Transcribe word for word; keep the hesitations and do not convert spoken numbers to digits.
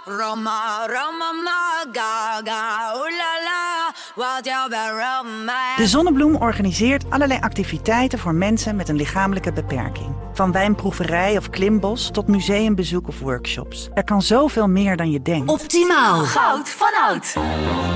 Roma, Roma, ma, ga, ga, ooh la la, wat jou bij Roma. De Zonnebloem organiseert allerlei activiteiten voor mensen met een lichamelijke beperking. Van wijnproeverij of klimbos tot museumbezoek of workshops. Er kan zoveel meer dan je denkt. Optimaal. Goud van oud.